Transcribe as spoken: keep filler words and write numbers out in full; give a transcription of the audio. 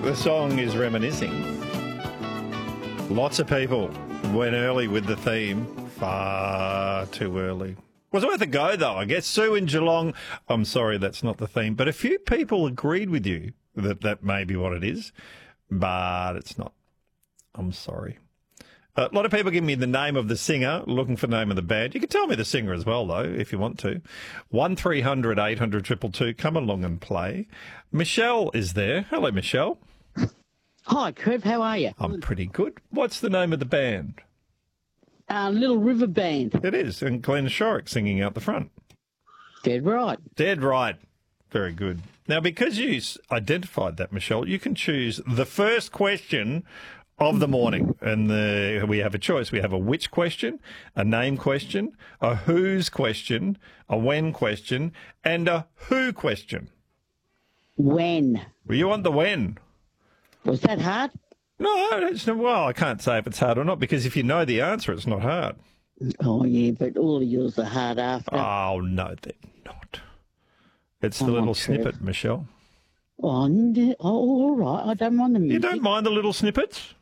The song is reminiscing. Lots of people went early with the theme. Far too early. Was worth a go, though, I guess. Sue in Geelong. I'm sorry, that's not the theme. But a few people agreed with you that that may be what it is. But it's not. I'm sorry. A lot of people give me the name of the singer, looking for the name of the band. You can tell me the singer as well, though, if you want to. one three hundred eight hundred two two two. Come along and play. Michelle is there. Hello, Michelle. Hi, Trev. How are you? I'm pretty good. What's the name of the band? Uh, Little River Band. It is, and Glenn Shorrock singing out the front. Dead right. Dead right. Very good. Now, because you s- identified that, Michelle, you can choose the first question of the morning. And the, we have a choice. We have a which question, a name question, a whose question, a when question, and a who question. When? Well, you want the when. Was that hard? No, it's not, well, I can't say if it's hard or not, because if you know the answer, it's not hard. Oh, yeah, but all of yours are hard after. Oh, no, they're not. It's the Oh, little Trev. snippet, Michelle. Oh, n- oh, all right. I don't mind the You music. don't mind the little snippets?